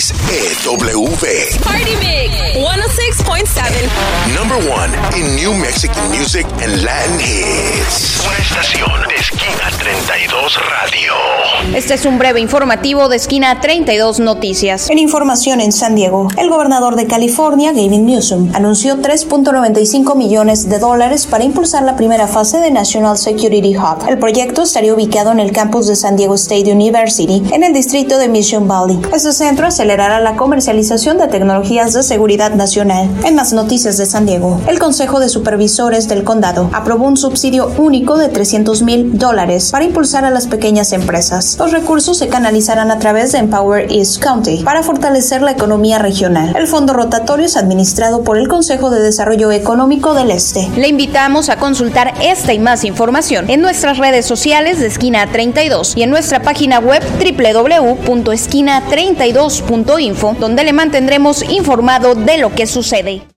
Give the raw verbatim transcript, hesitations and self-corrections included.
seis E W. Party Mix ciento seis punto siete. Number one in New Mexican music and Latin hits. Una estación de Esquina treinta y dos Radio. Este es un breve informativo de Esquina treinta y dos Noticias. En información en San Diego, el gobernador de California, Gavin Newsom, anunció tres punto noventa y cinco millones de dólares para impulsar la primera fase de National Security Hub. El proyecto estaría ubicado en el campus de San Diego State University, en el distrito de Mission Valley. Este centro acelerará la comercialización de tecnologías de seguridad nacional. En más noticias de San Diego, el Consejo de Supervisores del Condado aprobó un subsidio único de trescientos mil dólares para impulsar a las pequeñas empresas. Los recursos se canalizarán a través de Empower East County para fortalecer la economía regional. El fondo rotatorio es administrado por el Consejo de Desarrollo Económico del Este. Le invitamos a consultar esta y más información en nuestras redes sociales de Esquina treinta y dos y en nuestra página web doble u doble u doble u punto esquina treinta y dos punto info, donde le mantendremos informado de lo que sucede.